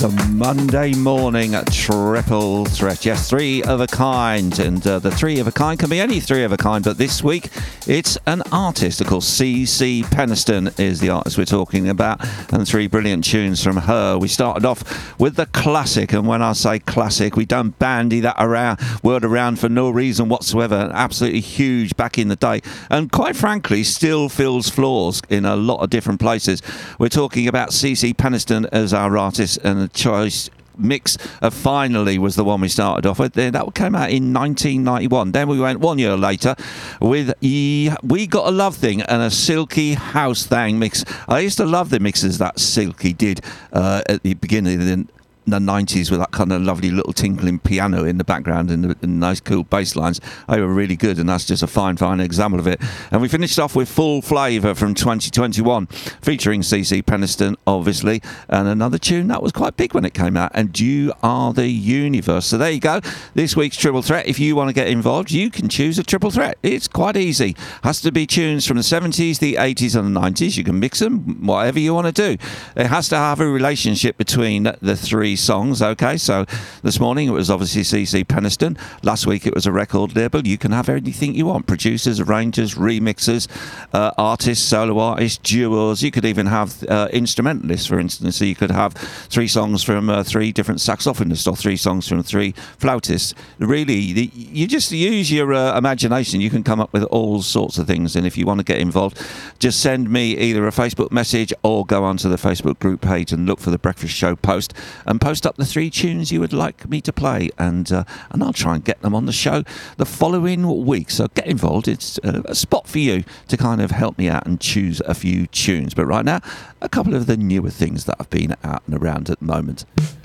The Monday morning triple threat. Yes, three of a kind. And the three of a kind can be any three of a kind, but this week it's an artist. Of course, CeCe Peniston is the artist we're talking about, and three brilliant tunes from her. We started off with the classic, and when I say classic, we don't bandy that word around for no reason whatsoever. Absolutely huge back in the day, and quite frankly, still fills floors in a lot of different places. We're talking about CeCe Peniston as our artist, and the choice mix of Finally was the one we started off with. That came out in 1991. Then we went 1 year later with We Got a Love Thing and a Silky House Thang mix. I used to love the mixes that Silky did at the beginning of the 90s with that kind of lovely little tinkling piano in the background and the nice cool bass lines. They were really good, and that's just a fine example of it. And we finished off with Full Flavour from 2021 featuring CeCe Peniston, obviously, and another tune that was quite big when it came out, and You Are the Universe. So there you go, this week's triple threat. If you want to get involved, you can choose a triple threat. It's quite easy. Has to be tunes from the 70s, the 80s and the 90s. You can mix them, whatever you want to do. It has to have a relationship between the three songs. Okay, so this morning it was obviously CeCe Peniston. Last week it was a record label. You can have anything you want: producers, arrangers, remixers, artists, solo artists, duos. You could even have instrumentalists, for instance. So you could have three songs from three different saxophonists, or three songs from three flautists. Really, you just use your imagination. You can come up with all sorts of things. And if you want to get involved, just send me either a Facebook message or go onto the Facebook group page and look for the Breakfast Show post, and post up the three tunes you would like me to play, and I'll try and get them on the show the following week. So get involved. It's a spot for you to kind of help me out and choose a few tunes. But right now, a couple of the newer things that have been out and around at the moment.